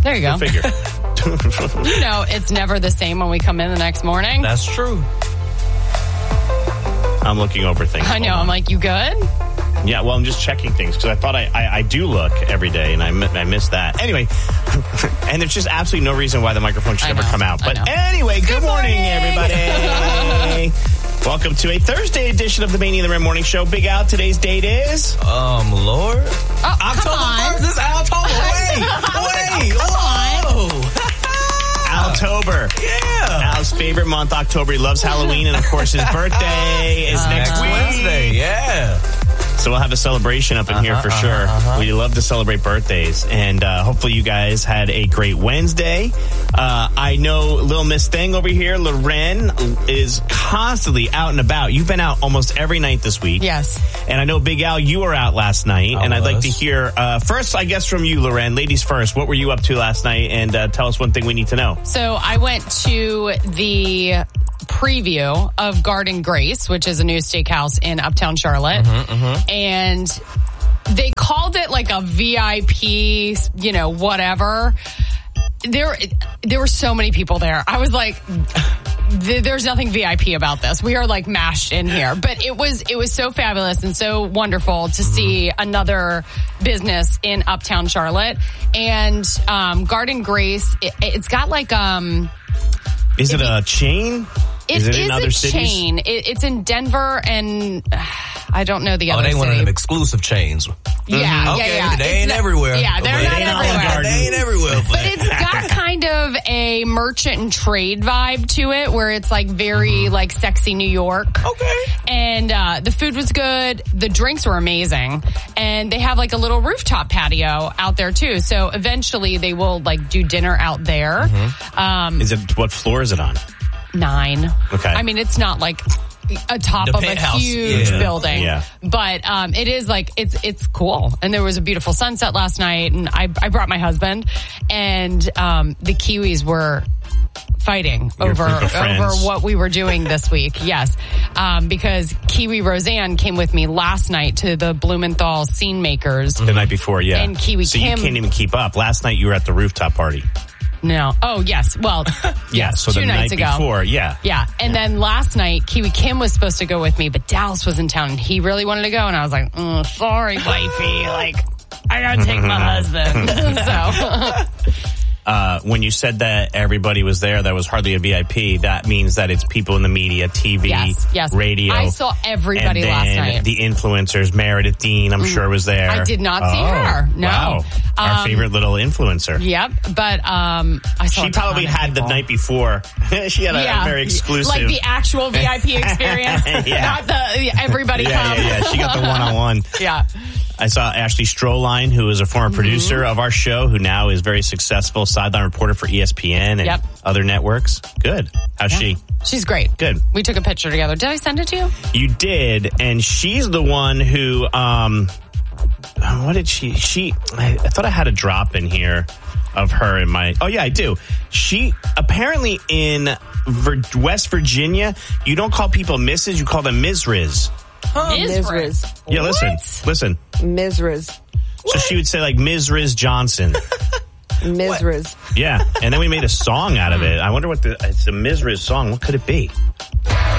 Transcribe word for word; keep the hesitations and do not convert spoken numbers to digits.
There you go. Go figure. You know, it's never the same when we come in the next morning. That's true. I'm looking over things. I know. I'm like, you good? Yeah, well, I'm just checking things because I thought I, I, I do look every day, and I, I missed that. Anyway, and there's just absolutely no reason why the microphone should I never know, come out. I But know. anyway, good, Good morning, morning. everybody. Welcome to a Thursday edition of the Mania in the Rim Morning Show. Big Al, today's date is... Um, Lord. Oh, October come on. first. This is October. Wait, wait. Come Whoa. October. Yeah. Al's favorite month, October. He loves Halloween, and of course, his birthday is Uh, next Next week. Wednesday. Yeah. So we'll have a celebration up in here for Uh-huh, sure. uh-huh. We love to celebrate birthdays. And uh, hopefully you guys had a great Wednesday. Uh, I know Little Miss Thing over here, Loren, is constantly out and about. You've been out almost every night this week. Yes. And I know, Big Al, you were out last night. I and I'd like was. to hear, uh, first, I guess, from you, Loren. Ladies first. What were you up to last night? And uh, tell us one thing we need to know. So I went to the preview of Garden Grace, which is a new steakhouse in Uptown Charlotte. Mm-hmm, mm-hmm. And they called it like a V I P, you know, whatever. There, there were so many people there. I was like, th- there's nothing V I P about this. We are like mashed in here, but it was, it was so fabulous and so wonderful to see another business in Uptown Charlotte. And, um, Garden Grace, it, it's got like, um, Is it a chain? It is is, it in other a cities? chain. It, it's in Denver, and uh, I don't know the Oh, other they one of city. them exclusive chains. Yeah, yeah, Okay, yeah. they It's ain't not- everywhere. Yeah, they're But not they ain't Olive everywhere. Garden. They ain't everywhere. But, But it's got kind of a merchant and trade vibe to it, where it's like very Mm-hmm. like sexy New York. okay. And uh, the food was good. The drinks were amazing. And they have like a little rooftop patio out there too. So eventually they will like do dinner out there. Mm-hmm. Um, Is it, what floor is it on? nine. Okay. I mean, it's not like a top The of a penthouse. huge Yeah. building. Yeah. But um, it is like, it's it's cool. And there was a beautiful sunset last night. And I, I brought my husband. And um, the Kiwis were fighting Your over group of friends. over what we were doing this week. Yes. Um, because Kiwi Roseanne came with me last night to the Blumenthal Scene Makers. The night before, yeah. And Kiwi so Kim- you can't even keep up. Last night you were at the rooftop party. No. Oh, yes. Well, Yeah, yes, so two the nights night ago. before, yeah. Yeah. And then last night, Kiwi Kim was supposed to go with me, but Dallas was in town and he really wanted to go. And I was like, mm, sorry, wifey. Like, I gotta take my husband. so, Uh, when you said that everybody was there, that was hardly a V I P, that means that it's people in the media, T V, yes, yes. radio. I saw everybody and last then night. the influencers, Meredith Dean, I'm sure was there. I did not see Oh, her. No. Wow. Our Um, favorite little influencer. Yep. But, um, I saw She a ton probably of had the people. night before. She had a, Yeah. a very exclusive. Like the actual V I P experience. Yeah. Not the everybody yeah, come. yeah, yeah. She got the one-on-one. Yeah. I saw Ashley Stroline, who is a former Mm-hmm. producer of our show, who now is very successful sideline reporter for E S P N and Yep. other networks. Good. How's she? She's great. Good. We took a picture together. Did I send it to you? You did, and she's the one who, um, what did she, she, I, I thought I had a drop in here of her in my, oh yeah, I do. She, apparently in Vir- West Virginia, you don't call people Missus, you call them Miz Riz. Miz Riz. Yeah, listen, What? listen. Miz Riz. So she would say like Miz Riz Johnson. Miz Riz. Yeah, and then we made a song out of it. I wonder what the, it's a Miz Riz song. What could it be?